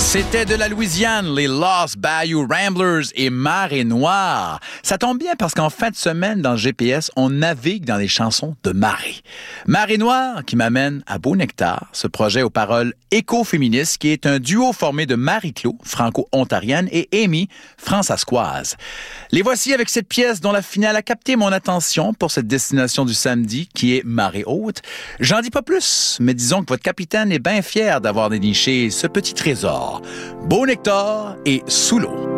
C'était de la Louisiane, les Lost Bayou Ramblers et Marée Noire. Ça tombe bien parce qu'en fin de semaine, dans le GPS, on navigue dans les chansons de Marée. Marée Noire qui m'amène à Beau Nectar, ce projet aux paroles écoféministes qui est un duo formé de Marie-Claude, franco-ontarienne, et Amy, fransaskoise. Les voici avec cette pièce dont la finale a capté mon attention pour cette destination du samedi qui est Marée Haute. J'en dis pas plus, mais disons que votre capitaine est bien fier d'avoir déniché ce petit trésor. Beau Nectar et Sous l'eau.